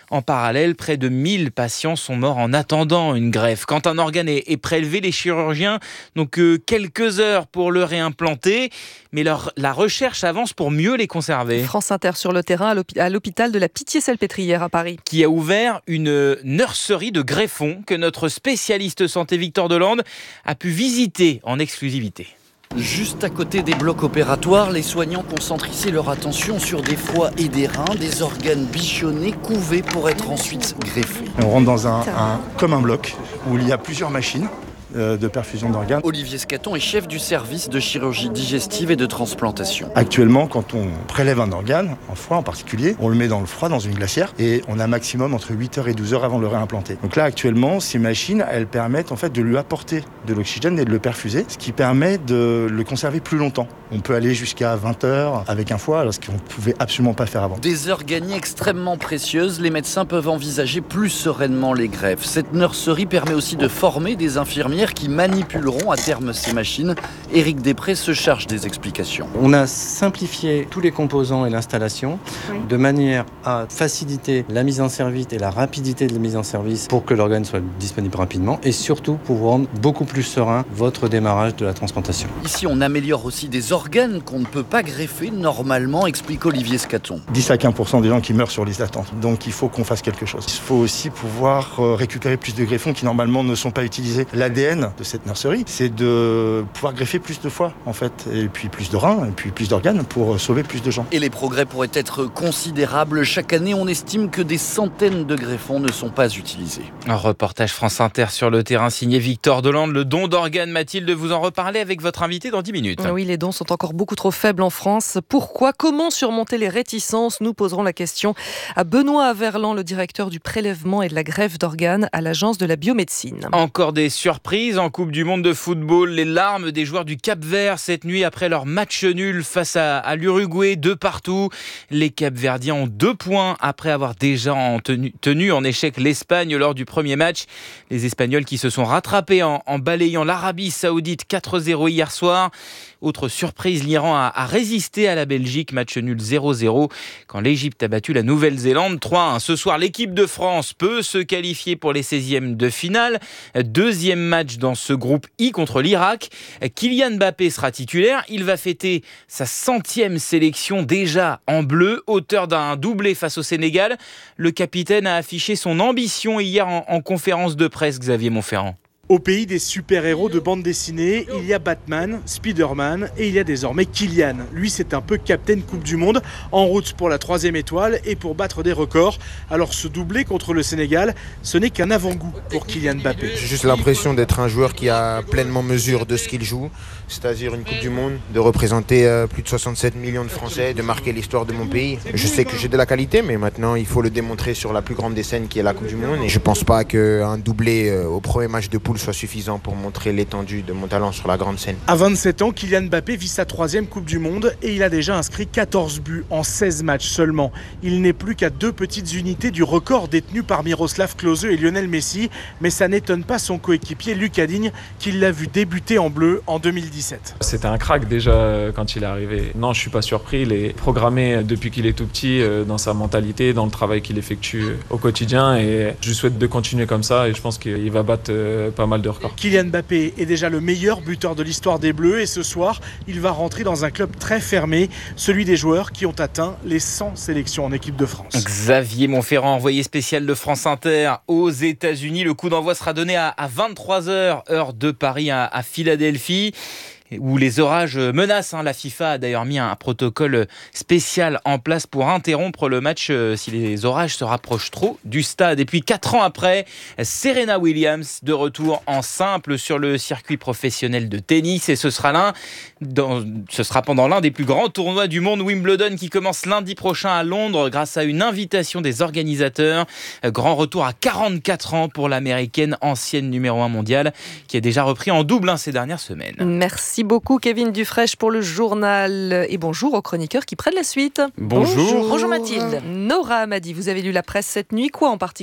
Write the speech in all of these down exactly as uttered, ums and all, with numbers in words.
En parallèle, près de mille patients sont morts en attendant une greffe. Quand un organe est, est prélevé, les chirurgiens n'ont que quelques heures pour le réimplanter, mais leur, la recherche avance pour mieux les conserver. France Inter sur le terrain à l'hôpital de la Pitié-Salpêtrière à Paris. Qui a ouvert une nurserie de greffons que notre spécialiste santé Victor Delande a pu visiter en exclusivité. Juste à côté des blocs opératoires, les soignants concentrent ici leur attention sur des foies et des reins, des organes bichonnés, couvés pour être ensuite greffés. On rentre dans un, un, comme un bloc où il y a plusieurs machines de perfusion d'organes. Olivier Scaton est chef du service de chirurgie digestive et de transplantation. Actuellement, quand on prélève un organe, un foie en particulier, on le met dans le froid, dans une glacière, et on a maximum entre huit heures et douze heures avant de le réimplanter. Donc là, actuellement, ces machines, elles permettent en fait de lui apporter de l'oxygène et de le perfuser, ce qui permet de le conserver plus longtemps. On peut aller jusqu'à vingt heures avec un foie, alors ce qu'on ne pouvait absolument pas faire avant. Des heures gagnées extrêmement précieuses, les médecins peuvent envisager plus sereinement les greffes. Cette nurserie permet aussi de former des infirmières qui manipuleront à terme ces machines. Éric Després se charge des explications. On a simplifié tous les composants et l'installation oui. de manière à faciliter la mise en service et la rapidité de la mise en service pour que l'organe soit disponible rapidement et surtout pour rendre beaucoup plus serein votre démarrage de la transplantation. Ici, on améliore aussi des organes qu'on ne peut pas greffer normalement, explique Olivier Scaton. dix à quinze pour cent des gens qui meurent sur liste d'attente. Donc il faut qu'on fasse quelque chose. Il faut aussi pouvoir récupérer plus de greffons qui normalement ne sont pas utilisés. L'A D N de cette nurserie, c'est de pouvoir greffer plus de foie en fait, et puis plus de reins, et puis plus d'organes pour sauver plus de gens. Et les progrès pourraient être considérables. Chaque année, on estime que des centaines de greffons ne sont pas utilisés. Un reportage France Inter sur le terrain signé Victor Delande. Le don d'organes, Mathilde, vous en reparlez avec votre invité dans dix minutes. Oui, les dons sont encore beaucoup trop faibles en France. Pourquoi ? Comment surmonter les réticences ? Nous poserons la question à Benoît Averland, le directeur du prélèvement et de la greffe d'organes à l'Agence de la biomédecine. Encore des surprises en Coupe du Monde de football, les larmes des joueurs du Cap-Vert cette nuit après leur match nul face à, à l'Uruguay, de partout. Les Cap-Verdiens ont deux points après avoir déjà en tenu, tenu en échec l'Espagne lors du premier match. Les Espagnols qui se sont rattrapés en, en balayant l'Arabie Saoudite quatre zéro hier soir. Autre surprise, l'Iran a, a résisté à la Belgique, match nul zéro zéro quand l'Égypte a battu la Nouvelle-Zélande trois un. Ce soir, l'équipe de France peut se qualifier pour les seizièmes de finale. Deuxième match dans ce groupe I contre l'Irak. Kylian Mbappé sera titulaire. Il va fêter sa centième sélection déjà en bleu, auteur d'un doublé face au Sénégal. Le capitaine a affiché son ambition hier en, en conférence de presse, Xavier Montferrand. Au pays des super-héros de bande dessinée, il y a Batman, Spider-Man et il y a désormais Kylian. Lui, c'est un peu Captain Coupe du Monde, en route pour la troisième étoile et pour battre des records. Alors ce doublé contre le Sénégal, ce n'est qu'un avant-goût pour Kylian Mbappé. J'ai juste l'impression d'être un joueur qui a pleinement mesure de ce qu'il joue, c'est-à-dire une Coupe du Monde, de représenter plus de soixante-sept millions de Français, de marquer l'histoire de mon pays. Je sais que j'ai de la qualité, mais maintenant il faut le démontrer sur la plus grande des scènes qui est la Coupe du Monde. Et je ne pense pas qu'un doublé au premier match de poule soit suffisant pour montrer l'étendue de mon talent sur la grande scène. À vingt-sept ans, Kylian Mbappé vit sa troisième Coupe du Monde et il a déjà inscrit quatorze buts en seize matchs seulement. Il n'est plus qu'à deux petites unités du record détenu par Miroslav Klose et Lionel Messi, mais ça n'étonne pas son coéquipier Lucas Digne qui l'a vu débuter en bleu en deux mille dix-sept. C'était un crack déjà quand il est arrivé. Non, je suis pas surpris, il est programmé depuis qu'il est tout petit dans sa mentalité, dans le travail qu'il effectue au quotidien et je lui souhaite de continuer comme ça et je pense qu'il va battre pas mal de records. Kylian Mbappé est déjà le meilleur buteur de l'histoire des Bleus et ce soir, il va rentrer dans un club très fermé, celui des joueurs qui ont atteint les cent sélections en équipe de France. Xavier Montferrand, envoyé spécial de France Inter aux États-Unis. Le coup d'envoi sera donné à, à vingt-trois heures, heure de Paris à, à Philadelphie, où les orages menacent. La FIFA a d'ailleurs mis un protocole spécial en place pour interrompre le match si les orages se rapprochent trop du stade. Et puis quatre ans après, Serena Williams de retour en simple sur le circuit professionnel de tennis. Et ce sera, l'un, dans, ce sera pendant l'un des plus grands tournois du monde, Wimbledon, qui commence lundi prochain à Londres grâce à une invitation des organisateurs. Grand retour à quarante-quatre ans pour l'américaine ancienne numéro un mondiale qui a déjà repris en double hein, ces dernières semaines. Merci beaucoup Kevin Dufraîche pour le journal et bonjour aux chroniqueurs qui prennent la suite. Bonjour. Bonjour Mathilde. Nora Amadi, vous avez lu la presse cette nuit, quoi en particulier ?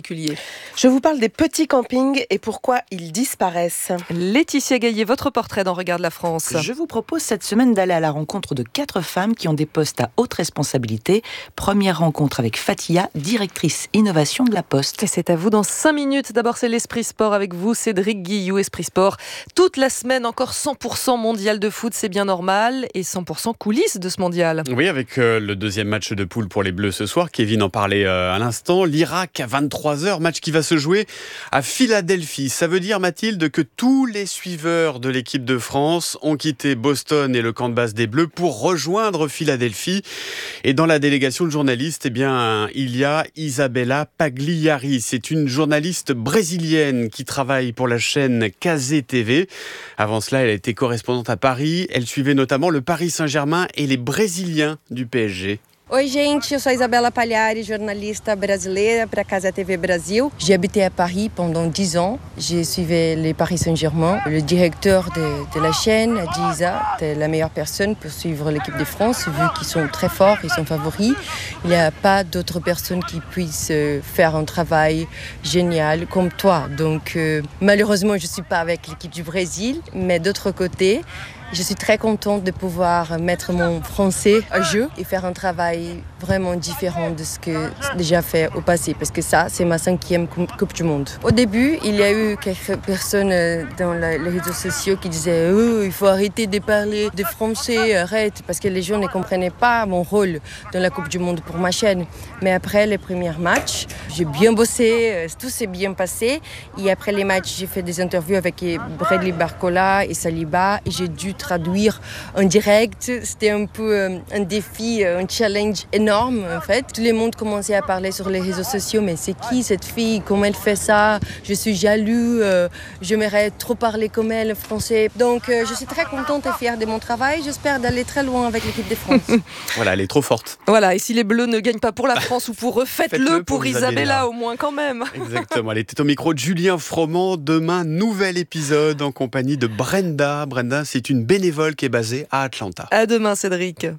Je vous parle des petits campings et pourquoi ils disparaissent. Laetitia Gaillet, votre portrait dans Regarde la France. Je vous propose cette semaine d'aller à la rencontre de quatre femmes qui ont des postes à haute responsabilité. Première rencontre avec Fatia, directrice innovation de la Poste. Et c'est à vous dans cinq minutes. D'abord, c'est l'Esprit Sport avec vous, Cédric Guillou. Esprit Sport, toute la semaine, encore cent pour cent mondial de foot, c'est bien normal. Et cent pour cent coulisses de ce mondial. Oui, avec euh, le deuxième match de poule pour les Bleus ce soir. Kevin en parlait euh, à l'instant. L'Irak à vingt-trois heures, match qui va se jouer à Philadelphie. Ça veut dire, Mathilde, que tous les suiveurs de l'équipe de France ont quitté Boston et le camp de base des Bleus pour rejoindre Philadelphie. Et dans la délégation de journalistes, eh bien, il y a Isabella Pagliari. C'est une journaliste brésilienne qui travaille pour la chaîne Cazé T V. Avant cela, elle a été correspondante à Paris. Elle suivait notamment le Paris Saint-Germain et les Brésiliens du P S G. Oi gente, eu sou Isabella Pagliari, jornalista brasileira para Cazé T V Brasil. J'ai habité à Paris pendant dix ans. J'ai suivi les Paris Saint-Germain. Le directeur de, de la chaîne a dit Isa, t'es la meilleure personne pour suivre l'équipe de France, vu qu'ils sont très forts, ils sont favoris. Il n'y a pas d'autres personnes qui puissent faire un travail génial comme toi. Donc euh, malheureusement, je ne suis pas avec l'équipe du Brésil, mais d'autre côté, je suis très contente de pouvoir mettre mon français à jeu et faire un travail vraiment différent de ce que j'ai déjà fait au passé, parce que ça, c'est ma cinquième Coupe du Monde. Au début, il y a eu quelques personnes dans les réseaux sociaux qui disaient oh, « il faut arrêter de parler de français, arrête », parce que les gens ne comprenaient pas mon rôle dans la Coupe du Monde pour ma chaîne. Mais après les premiers matchs, j'ai bien bossé, tout s'est bien passé. Et après les matchs, j'ai fait des interviews avec Bradley Barcola et Saliba et j'ai dû traduire en direct. C'était un peu un défi, un challenge énorme en fait. Tout le monde commençait à parler sur les réseaux sociaux, mais c'est qui cette fille? Comment elle fait ça? Je suis jaloux, euh, j'aimerais trop parler comme elle français. Donc euh, je suis très contente et fière de mon travail. J'espère d'aller très loin avec l'équipe de France. Voilà, elle est trop forte. Voilà, et si les Bleus ne gagnent pas pour la France ou pour eux, faites-le, faites-le pour, pour Isabella. Isabella au moins quand même. Exactement, elle était au micro de Julien Froment. Demain, nouvel épisode en compagnie de Brenda. Brenda, c'est une bénévole qui est basée à Atlanta. À demain, Cédric.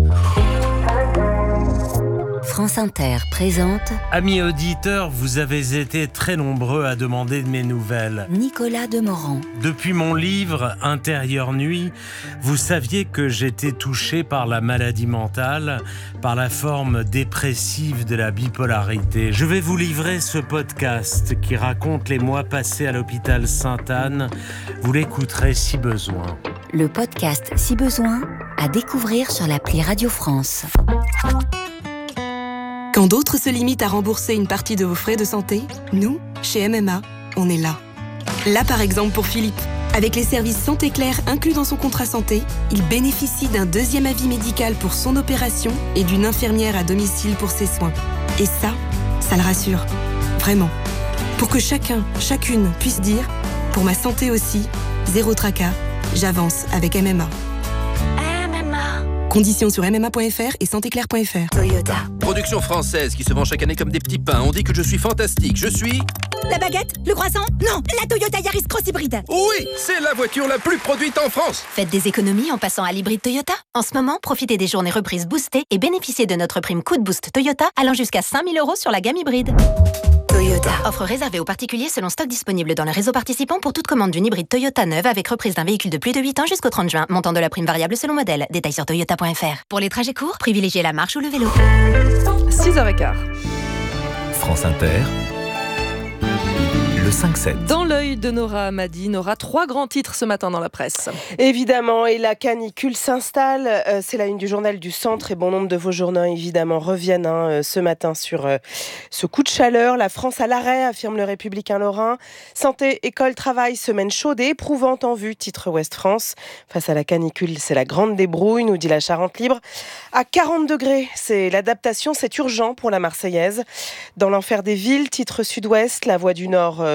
France Inter présente. Amis auditeurs, vous avez été très nombreux à demander de mes nouvelles. Nicolas Demorand. Depuis mon livre Intérieure nuit, vous saviez que j'étais touché par la maladie mentale, par la forme dépressive de la bipolarité. Je vais vous livrer ce podcast qui raconte les mois passés à l'hôpital Sainte-Anne. Vous l'écouterez si besoin. Le podcast Si besoin, à découvrir sur l'appli Radio France. Quand d'autres se limitent à rembourser une partie de vos frais de santé, nous, chez M M A, on est là. Là, par exemple, pour Philippe. Avec les services Santé Claire inclus dans son contrat santé, il bénéficie d'un deuxième avis médical pour son opération et d'une infirmière à domicile pour ses soins. Et ça, ça le rassure. Vraiment. Pour que chacun, chacune puisse dire « Pour ma santé aussi, zéro tracas, j'avance avec M M A ». Conditions sur m m a point f r et santé claire point f r. Toyota. Production française qui se vend chaque année comme des petits pains. On dit que je suis fantastique. Je suis... La baguette? Le croissant? Non, la Toyota Yaris Cross Hybride. Oui, c'est la voiture la plus produite en France. Faites des économies en passant à l'hybride Toyota. En ce moment, profitez des journées reprises boostées et bénéficiez de notre prime Coup de Boost Toyota allant jusqu'à cinq mille euros sur la gamme hybride. Toyota. Offre réservée aux particuliers selon stock disponible dans le réseau participant pour toute commande d'une hybride Toyota neuve avec reprise d'un véhicule de plus de huit ans jusqu'au trente juin. Montant de la prime variable selon modèle. Détails sur toyota point f r. Pour les trajets courts, privilégiez la marche ou le vélo. six heures quinze. France Inter. Le cinq sept. Dans l'œil de Nora Hamadi, Nora, trois grands titres ce matin dans la presse. Évidemment, et la canicule s'installe. Euh, c'est la une du journal du Centre et bon nombre de vos journaux, évidemment, reviennent hein, ce matin sur euh, ce coup de chaleur. La France à l'arrêt, affirme le Républicain Lorrain. Santé, école, travail, semaine chaude et éprouvante en vue, titre Ouest France. Face à la canicule, c'est la grande débrouille, nous dit la Charente Libre. À quarante degrés, c'est l'adaptation, c'est urgent pour la Marseillaise. Dans l'enfer des villes, titre Sud-Ouest, la Voix du Nord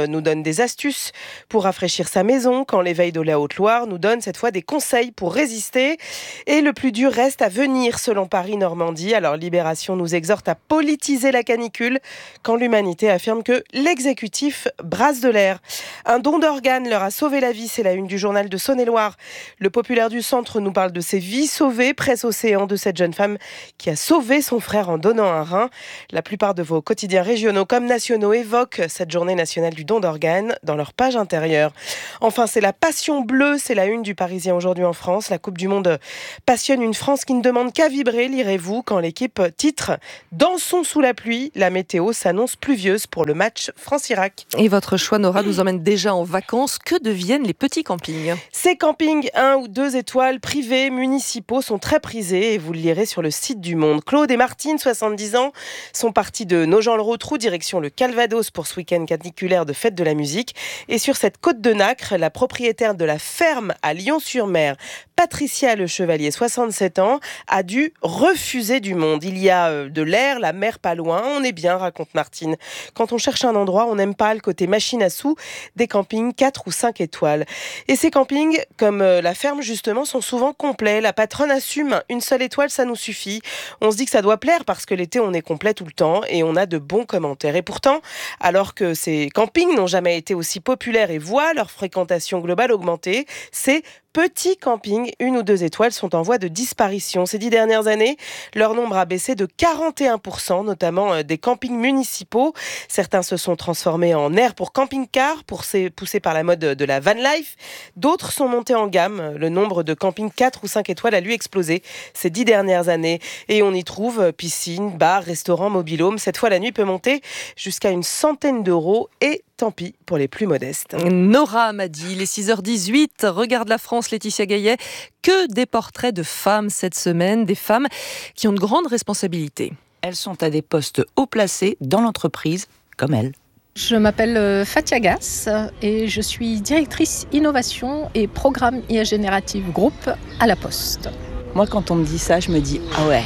nous donne des astuces pour rafraîchir sa maison, quand l'éveil de la Haute-Loire nous donne cette fois des conseils pour résister. Et le plus dur reste à venir selon Paris-Normandie. Alors Libération nous exhorte à politiser la canicule quand l'humanité affirme que l'exécutif brasse de l'air. Un don d'organes leur a sauvé la vie, c'est la une du journal de Saône-et-Loire. Le Populaire du Centre nous parle de ses vies sauvées, presse océan de cette jeune femme qui a sauvé son frère en donnant un rein. La plupart de vos quotidiens régionaux comme nationaux évoquent cette journée nationale du don d'organes dans leur page intérieure. Enfin, c'est la passion bleue, c'est la une du Parisien aujourd'hui en France. La Coupe du Monde passionne une France qui ne demande qu'à vibrer, lirez-vous, quand l'équipe titre « Dansons sous la pluie ». La météo s'annonce pluvieuse pour le match France-Irak. Et votre choix, Nora, nous emmène déjà en vacances. Que deviennent les petits campings ? Ces campings un ou deux étoiles privés, municipaux, sont très prisés et vous le lirez sur le site du Monde. Claude et Martine, soixante-dix ans, sont partis de Nogent-le-Rotrou, direction le Calvados pour ce week-end caniculaire de fête de la musique. Et sur cette côte de Nacre, la propriétaire de la ferme à Lyon-sur-Mer, Patricia Le Chevalier, soixante-sept ans, a dû refuser du monde. Il y a de l'air, la mer pas loin, on est bien, raconte Martine. Quand on cherche un endroit, on n'aime pas le côté machine à sous des campings quatre ou cinq étoiles. Et ces campings, comme la ferme justement, sont souvent complets. La patronne assume, une seule étoile, ça nous suffit. On se dit que ça doit plaire parce que l'été, on est complet tout le temps et on a de bons commentaires. Et pourtant, alors que ces campings n'ont jamais été aussi populaires et voient leur fréquentation globale augmenter, c'est petits campings, une ou deux étoiles, sont en voie de disparition. Ces dix dernières années, leur nombre a baissé de quarante et un pour cent, notamment des campings municipaux. Certains se sont transformés en aires pour camping-car, poussés par la mode de la van life. D'autres sont montés en gamme. Le nombre de campings quatre ou cinq étoiles a lui explosé ces dix dernières années. Et on y trouve piscine, bar, restaurant, mobil-home. Cette fois, la nuit peut monter jusqu'à une centaine d'euros et tant pis pour les plus modestes. Nora m'a dit, il est six heures dix-huit, regarde la France, Laetitia Gaillet, que des portraits de femmes cette semaine, des femmes qui ont de grandes responsabilités. Elles sont à des postes haut placés dans l'entreprise, comme elle. Je m'appelle Fatia Gass et je suis directrice innovation et programme I A générative groupe à La Poste. Moi, quand on me dit ça, je me dis « Ah ouais !»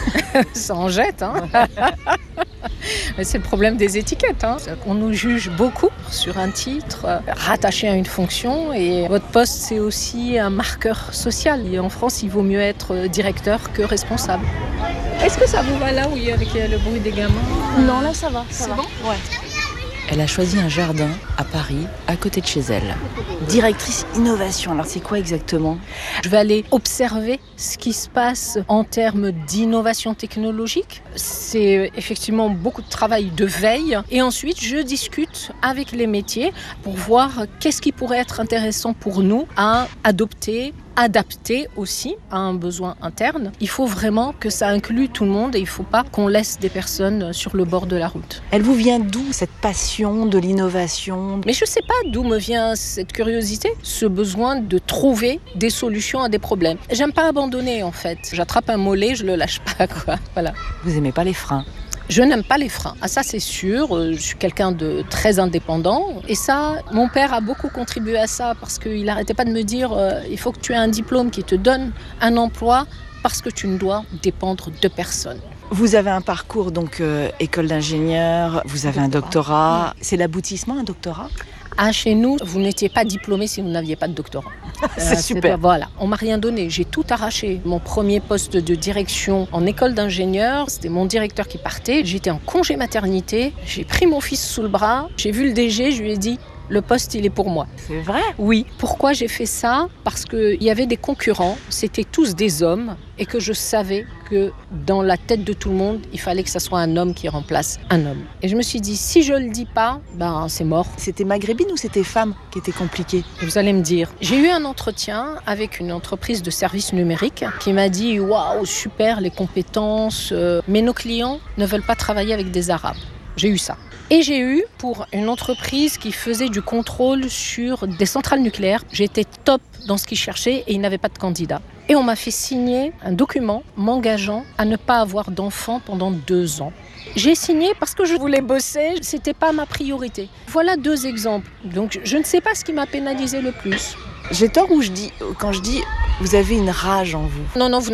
Ça en jette, hein. Mais c'est le problème des étiquettes, hein. On nous juge beaucoup sur un titre rattaché à une fonction et votre poste, c'est aussi un marqueur social. Et en France, il vaut mieux être directeur que responsable. Est-ce que ça vous va là, oui, avec le bruit des gamins ? Non, là, ça va. Ça c'est va. bon ? Ouais. Elle a choisi un jardin à Paris, à côté de chez elle. Directrice innovation, alors c'est quoi exactement ? Je vais aller observer ce qui se passe en termes d'innovation technologique. C'est effectivement beaucoup de travail de veille. Et ensuite, je discute avec les métiers pour voir qu'est-ce qui pourrait être intéressant pour nous à adopter, adapté aussi à un besoin interne. Il faut vraiment que ça inclue tout le monde et il ne faut pas qu'on laisse des personnes sur le bord de la route. Elle vous vient d'où cette passion de l'innovation ? Mais je ne sais pas d'où me vient cette curiosité, ce besoin de trouver des solutions à des problèmes. J'aime pas abandonner en fait. J'attrape un mollet, je le lâche pas quoi. Voilà. Vous aimez pas les freins ? Je n'aime pas les freins. Ah, ça, c'est sûr. Je suis quelqu'un de très indépendant. Et ça, mon père a beaucoup contribué à ça parce qu'il n'arrêtait pas de me dire euh, il faut que tu aies un diplôme qui te donne un emploi parce que tu ne dois dépendre de personne. Vous avez un parcours, donc euh, école d'ingénieur, vous avez un doctorat. C'est l'aboutissement, un doctorat ? Ah, chez nous, vous n'étiez pas diplômé si vous n'aviez pas de doctorat. C'est euh, super. C'est, voilà, on m'a rien donné. J'ai tout arraché. Mon premier poste de direction en école d'ingénieur, c'était mon directeur qui partait. J'étais en congé maternité. J'ai pris mon fils sous le bras. J'ai vu le D G. Je lui ai dit le poste, il est pour moi. C'est vrai ? Oui. Pourquoi j'ai fait ça ? Parce qu'il y avait des concurrents. C'était tous des hommes et que je savais que dans la tête de tout le monde, il fallait que ça soit un homme qui remplace un homme. Et je me suis dit, si je le dis pas, ben c'est mort. C'était maghrébine ou c'était femme qui était compliquée ? Vous allez me dire. J'ai eu un entretien avec une entreprise de services numériques qui m'a dit, waouh, super les compétences, euh, mais nos clients ne veulent pas travailler avec des Arabes. J'ai eu ça. Et j'ai eu pour une entreprise qui faisait du contrôle sur des centrales nucléaires. J'étais top dans ce qu'ils cherchaient et ils n'avaient pas de candidat. Et on m'a fait signer un document m'engageant à ne pas avoir d'enfant pendant deux ans. J'ai signé parce que je voulais bosser, c'était pas ma priorité. Voilà deux exemples. Donc je ne sais pas ce qui m'a pénalisé le plus. J'ai tort ou je dis, quand je dis vous avez une rage en vous ? Non, non, vous n'avez pas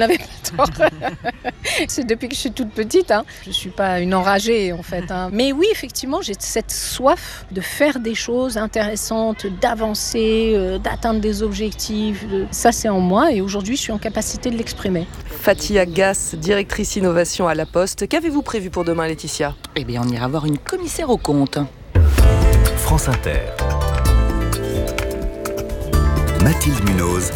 histoire. C'est depuis que je suis toute petite. Hein. Je ne suis pas une enragée, en fait. Hein. Mais oui, effectivement, j'ai cette soif de faire des choses intéressantes, d'avancer, euh, d'atteindre des objectifs. De... Ça, c'est en moi et aujourd'hui, je suis en capacité de l'exprimer. Fathia Gass, directrice innovation à La Poste. Qu'avez-vous prévu pour demain, Laetitia ? Eh bien, on ira voir une commissaire aux comptes. France Inter. Mathilde Munoz.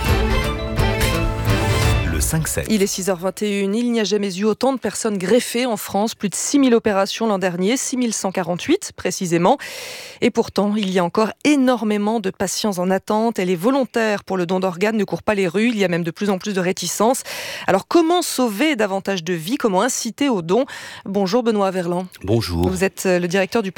cinq sept. Il est six heures vingt et une. Il n'y a jamais eu autant de personnes greffées en France. Plus de six mille opérations l'an dernier, six mille cent quarante-huit précisément. Et pourtant, il y a encore énormément de patients en attente et les volontaires pour le don d'organes ne courent pas les rues. Il y a même de plus en plus de réticences. Alors, comment sauver davantage de vies ? Comment inciter au don ? Bonjour Benoît Verland. Bonjour. Vous êtes le directeur du